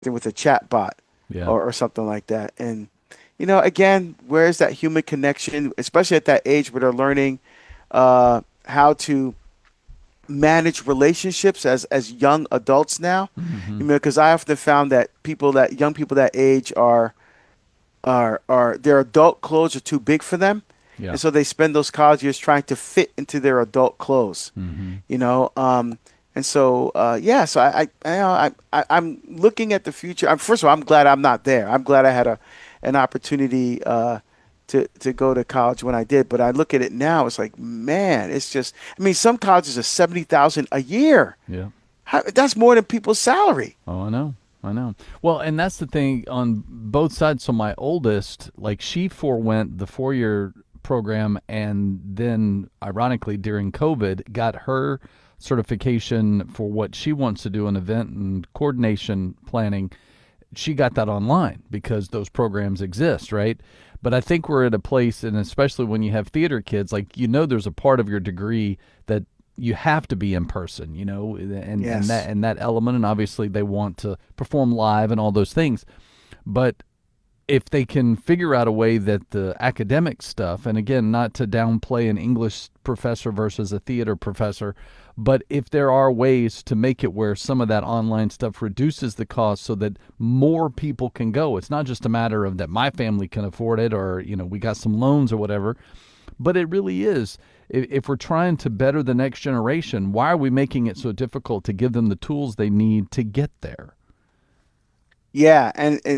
with a chat bot Yeah. or something like that. And again, where's that human connection, especially at that age where they're learning how to manage relationships as young adults now. Hmm. Because I often found that young people that age are their adult clothes are too big for them, Yeah. and so they spend those college years trying to fit into their adult clothes. Hmm. You know, and so yeah, so I'm looking at the future. First of all, I'm glad I'm not there. I'm glad I had an opportunity to go to college when I did. But I look at it now, it's like, man, it's just. I mean, some colleges are 70,000 a year. Yeah. That's more than people's salary. Oh, I know. I know. Well, and that's the thing on both sides. So my oldest, like she forewent the 4 year program and then ironically during COVID got her certification for what she wants to do in event and coordination planning. She got that online because those programs exist, right? But I think we're at a place, and especially when you have theater kids, like there's a part of your degree that you have to be in person, and that Yes. and that element, and obviously they want to perform live and all those things. But if they can figure out a way that the academic stuff, and again, not to downplay an English professor versus a theater professor, but if there are ways to make it where some of that online stuff reduces the cost so that more people can go, it's not just a matter of that my family can afford it or, we got some loans or whatever, but it really is. If we're trying to better the next generation, why are we making it so difficult to give them the tools they need to get there? Yeah,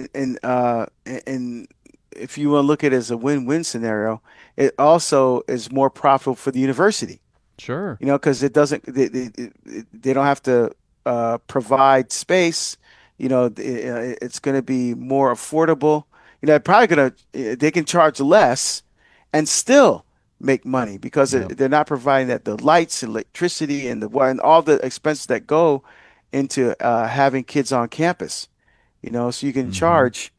and if you want to look at it as a win-win scenario, it also is more profitable for the university. Sure. Because it doesn't they don't have to provide space. It's going to be more affordable. Probably they can charge less and still make money because Yep. they're not providing that the lights, electricity, and the and all the expenses that go into having kids on campus. So you can Mm-hmm. charge,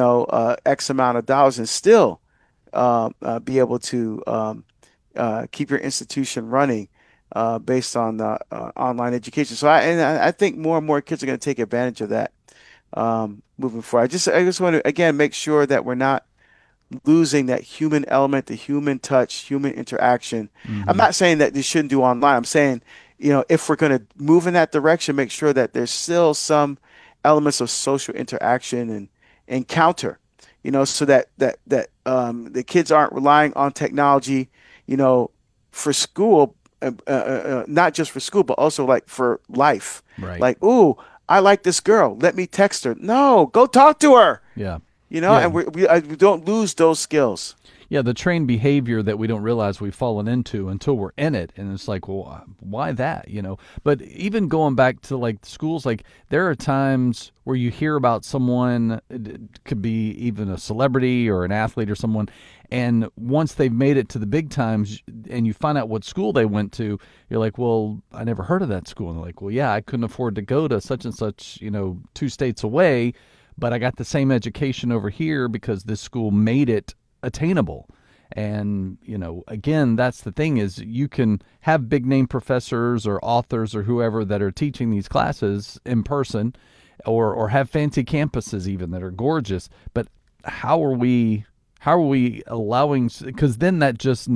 X amount of dollars and still be able to keep your institution running based on online education. So I think more and more kids are going to take advantage of that moving forward. I just want to again make sure that we're not losing that human element, the human touch, human interaction. I'm Mm-hmm. not saying that they shouldn't do online. I'm saying, if we're going to move in that direction, make sure that there's still some elements of social interaction and encounter, so that the kids aren't relying on technology, you know, for school, not just for school, but also like for life. Right. Like, ooh, I like this girl. Let me text her. No, go talk to her. Yeah. And Yeah. we don't lose those skills. Yeah, the trained behavior that we don't realize we've fallen into until we're in it, and it's like, well, why that, But even going back to like schools, like there are times where you hear about someone, it could be even a celebrity or an athlete or someone, and once they've made it to the big times, and you find out what school they went to, you're like, well, I never heard of that school, and they're like, well, yeah, I couldn't afford to go to such and such, 2 states away, but I got the same education over here because this school made it attainable. And again, that's the thing, is you can have big name professors or authors or whoever that are teaching these classes in person, or have fancy campuses even that are gorgeous, but how are we allowing, because then that just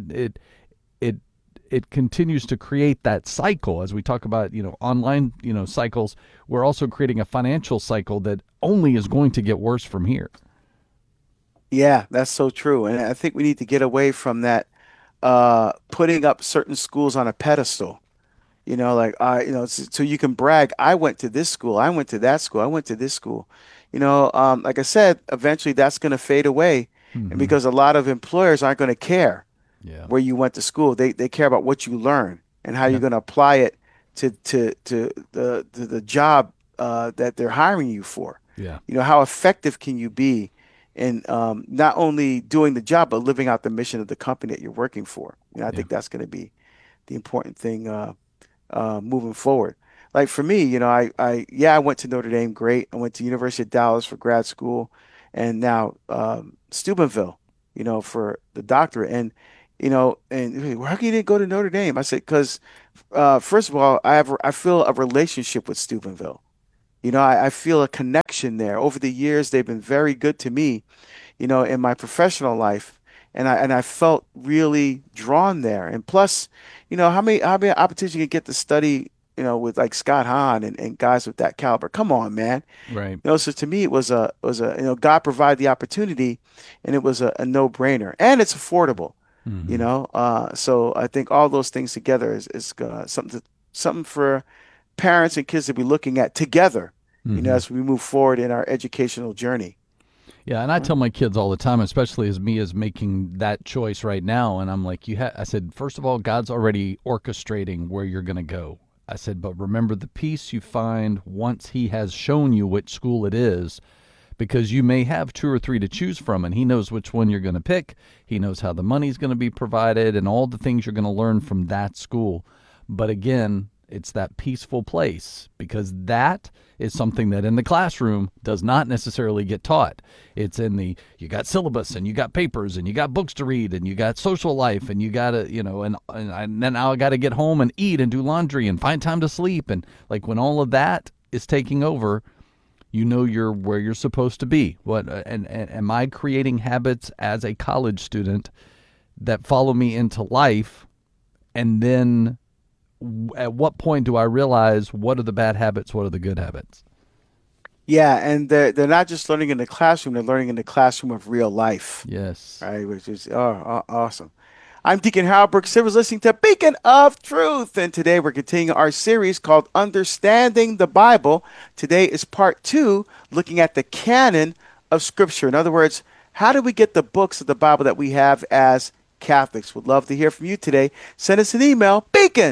it it continues to create that cycle. As we talk about online cycles, we're also creating a financial cycle that only is going to get worse from here. Yeah, that's so true. And I think we need to get away from that putting up certain schools on a pedestal. Like so you can brag, I went to this school, I went to that school, I went to this school. Like I said, eventually that's going to fade away, and Mm-hmm. because a lot of employers aren't going to care Yeah. where you went to school. They care about what you learn and how you're Yeah. going to apply it to the job that they're hiring you for. Yeah. How effective can you be in not only doing the job but living out the mission of the company that you're working for? I Yeah. think that's going to be the important thing moving forward. Like for me, I went to Notre Dame, great. I went to University of Dallas for grad school, and now Steubenville, for the doctorate. And why can you didn't go to Notre Dame? I said because first of all, I feel a relationship with Steubenville. I feel a connection there. Over the years, they've been very good to me, in my professional life, and I felt really drawn there. And plus, how many opportunities you can get to study, with like Scott Hahn and guys with that caliber. Come on, man. Right. So to me, it was a God provided the opportunity, and it was a no-brainer, and it's affordable. Hmm. So I think all those things together is something for parents and kids to be looking at together, Hmm. as we move forward in our educational journey. Yeah, and I Right. tell my kids all the time, especially as me as making that choice right now, and I'm like, I said, first of all, God's already orchestrating where you're going to go. I said, but remember the peace you find once He has shown you which school it is, because you may have two or three to choose from, and He knows which one you're going to pick. He knows how the money's going to be provided and all the things you're going to learn from that school. But again, it's that peaceful place, because that is something that in the classroom does not necessarily get taught. It's in you got syllabus and you got papers and you got books to read and you got social life and you got to, and then I got to get home and eat and do laundry and find time to sleep. And like when all of that is taking over, you're where you're supposed to be. And am I creating habits as a college student that follow me into life? And then at what point do I realize what are the bad habits, what are the good habits? Yeah, and they're not just learning in the classroom; they're learning in the classroom of real life, Yes. right? Which is awesome. I'm Deacon Howard Brooks. Was listening to Beacon of Truth, and today we're continuing our series called "Understanding the Bible." Today is part two, looking at the canon of Scripture. In other words, how do we get the books of the Bible that we have as Catholics? Would love to hear from you today. Send us an email,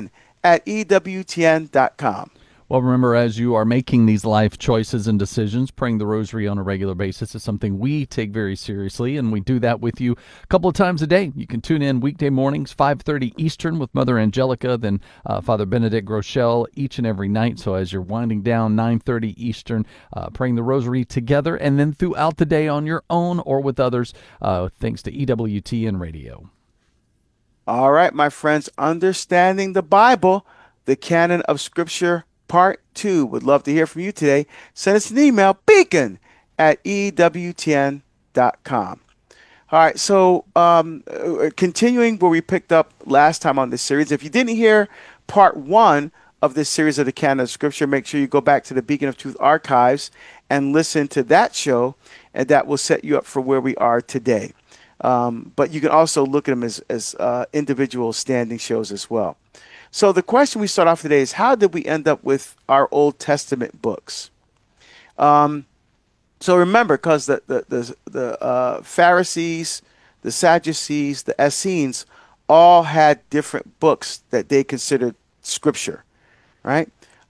beacon@ewtn.com. Well, remember, as you are making these life choices and decisions, praying the rosary on a regular basis is something we take very seriously, and we do that with you a couple of times a day. You can tune in weekday mornings, 5:30 Eastern, with Mother Angelica, then Father Benedict Groeschel each and every night. So as you're winding down, 9:30 Eastern, praying the rosary together, and then throughout the day on your own or with others, thanks to EWTN Radio. All right, my friends, understanding the Bible, the canon of Scripture, part two. Would love to hear from you today. Send us an email, beacon@ewtn.com. All right, so continuing where we picked up last time on this series, if you didn't hear part one of this series of the canon of Scripture, make sure you go back to the Beacon of Truth archives and listen to that show, and that will set you up for where we are today. But you can also look at them as individual standing shows as well. So the question we start off today is, how did we end up with our Old Testament books? So remember, because the Pharisees, the Sadducees, the Essenes all had different books that they considered scripture, right?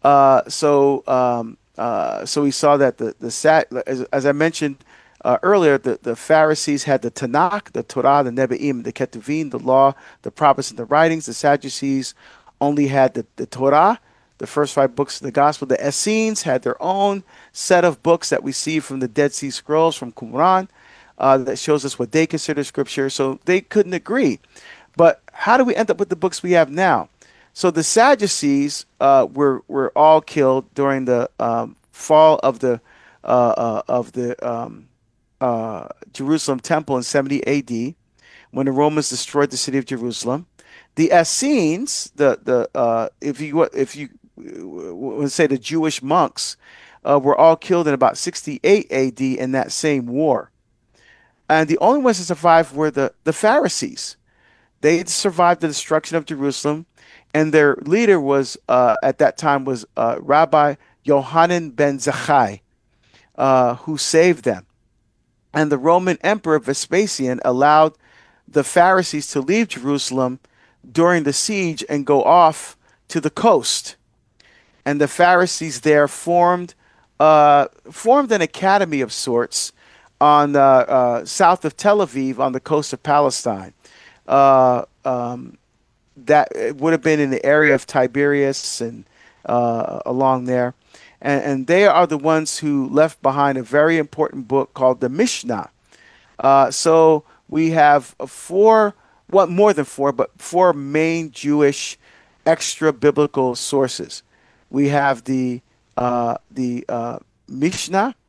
So we saw that as I mentioned earlier, the Pharisees had the Tanakh, the Torah, the Nevi'im, the Ketuvim, the law, the prophets, and the writings. The Sadducees only had the Torah, the first five books of the gospel. The Essenes had their own set of books that we see from the Dead Sea Scrolls, from Qumran, that shows us what they consider scripture. So they couldn't agree. But how do we end up with the books we have now? So the Sadducees were all killed during the fall of the Jerusalem temple in 70 A.D. when the Romans destroyed the city of Jerusalem. The Essenes, if you would say the Jewish monks, were all killed in about 68 A.D. in that same war. And the only ones that survived were the Pharisees. They survived the destruction of Jerusalem, and their leader was at that time was Rabbi Yohanan ben Zakkai, who saved them. And the Roman Emperor Vespasian allowed the Pharisees to leave Jerusalem during the siege and go off to the coast. And the Pharisees there formed an academy of sorts on south of Tel Aviv on the coast of Palestine. Uh, um, that it would have been in the area of Tiberias and along there. And they are the ones who left behind a very important book called the Mishnah. So we have four, well, more than four, but four main Jewish extra biblical sources. We have the the Mishnah